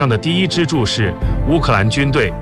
上的第一支柱是乌克兰军队。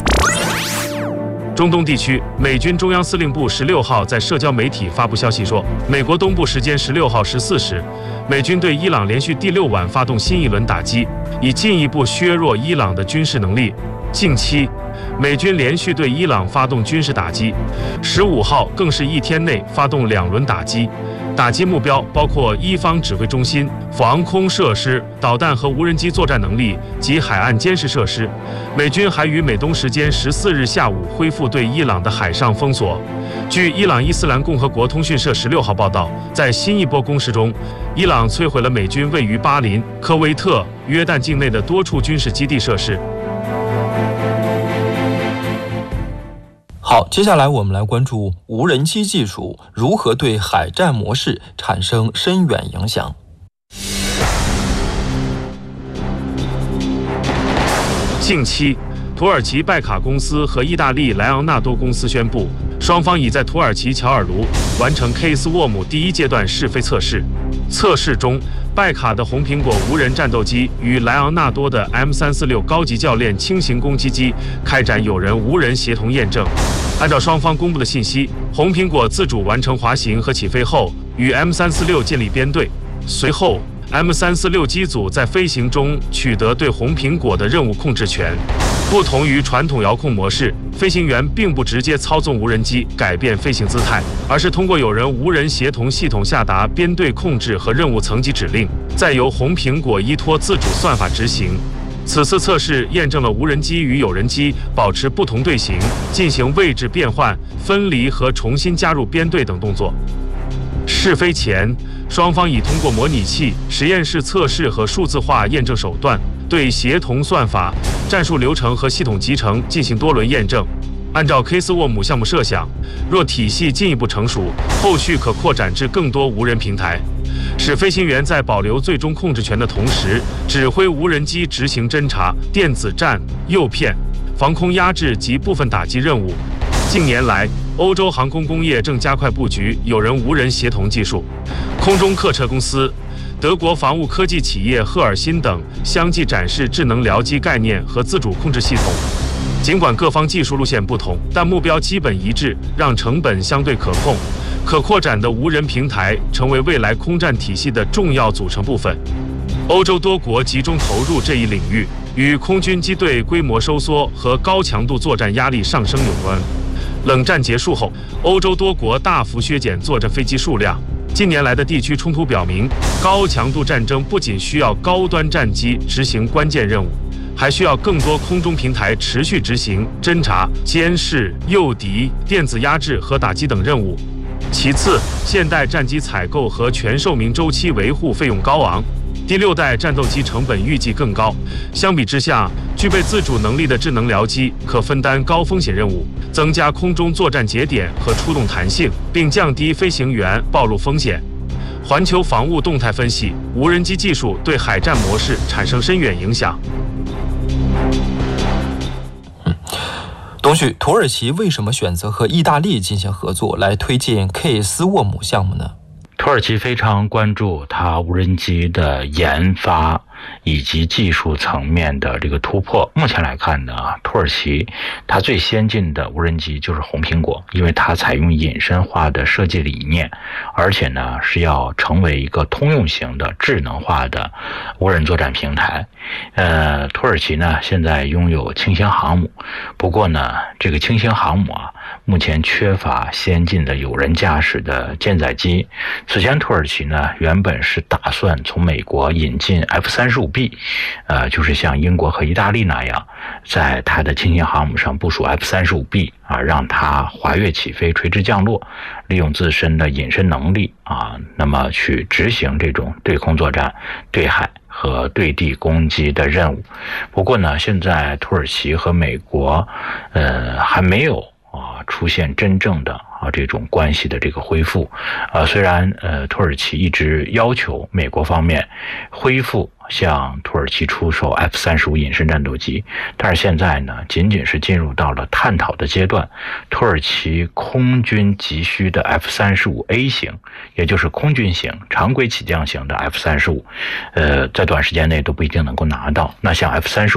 中东地区，美军中央司令部16号在社交媒体发布消息说，美国东部时间16号14时，美军对伊朗连续第6晚发动新一轮打击，以进一步削弱伊朗的军事能力。近期，美军连续对伊朗发动军事打击，15号更是一天内发动2轮打击。打击目标包括伊方指挥中心、防空设施、导弹和无人机作战能力及海岸监视设施。美军还于美东时间14日下午恢复对伊朗的海上封锁。据伊朗伊斯兰共和国通讯社16号报道，在新一波攻势中，伊朗摧毁了美军位于巴林、科威特、约旦境内的多处军事基地设施。 好，接下来我们来关注无人机技术如何对海战模式产生深远影响。 近期，土耳其拜卡公司和意大利莱昂纳多公司宣布，双方已在土耳其乔尔卢完成 K-SWARM 第1阶段试飞测试。测试中，拜卡的红苹果无人战斗机与莱昂纳多的 M346 高级教练轻型攻击机开展有人无人协同验证。按照双方公布的信息，红苹果自主完成滑行和起飞后，与 M346 建立编队。随后 M346 机组在飞行中取得对红苹果的任务控制权。不同于传统遥控模式，飞行员并不直接操纵无人机改变飞行姿态，而是通过有人无人协同系统下达编队控制和任务层级指令，再由红苹果依托自主算法执行。此次测试验证了无人机与有人机保持不同队形，进行位置变换、分离和重新加入编队等动作。试飞前，双方已通过模拟器、实验室测试和数字化验证手段，对协同算法、战术流程和系统集成进行多轮验证。按照 K-SWARM 项目设想，若体系进一步成熟，后续可扩展至更多无人平台，使飞行员在保留最终控制权的同时，指挥无人机执行侦察、电子战、诱骗、防空压制及部分打击任务。近年来，欧洲航空工业正加快布局有人无人协同技术。空中客车公司、德国防务科技企业赫尔辛等相继展示智能僚机概念和自主控制系统。尽管各方技术路线不同，但目标基本一致，让成本相对可控。可扩展的无人平台成为未来空战体系的重要组成部分。欧洲多国集中投入这一领域，与空军机队规模收缩和高强度作战压力上升有关。冷战结束后，欧洲多国大幅削减作战飞机数量。近年来的地区冲突表明，高强度战争不仅需要高端战机执行关键任务，还需要更多空中平台持续执行侦察、监视、诱敌、电子压制和打击等任务。其次，现代战机采购和全寿命周期维护费用高昂，第6代战斗机成本预计更高。相比之下，具备自主能力的智能僚机可分担高风险任务，增加空中作战节点和出动弹性，并降低飞行员暴露风险。环球防务动态分析，无人机技术对海战模式产生深远影响。 东旭，土耳其为什么选择和意大利进行合作来推进 K-SWARM 项目呢？ 土耳其非常关注它无人机的研发以及技术层面的这个突破。目前来看呢，土耳其它最先进的无人机就是红苹果，因为它采用隐身化的设计理念，而且呢是要成为一个通用型的智能化的无人作战平台。土耳其呢现在拥有轻型航母，不过呢这个轻型航母目前缺乏先进的有人驾驶的舰载机。此前土耳其呢原本是打算从美国引进 F-35B， 就是像英国和意大利那样，在它的轻型航母上部署 F-35B， 让它滑跃起飞、垂直降落，利用自身的隐身能力那么去执行这种对空作战、对海和对地攻击的任务。不过呢，现在土耳其和美国还没有出现真正的这种关系的这个恢复。虽然土耳其一直要求美国方面恢复向土耳其出售 F-35隐身战斗机，但是现在呢，仅仅是进入到了探讨的阶段。土耳其空军急需的 F-35A 型，也就是空军型、常规起降型的 F-35，在短时间内都不一定能够拿到。那像 F-35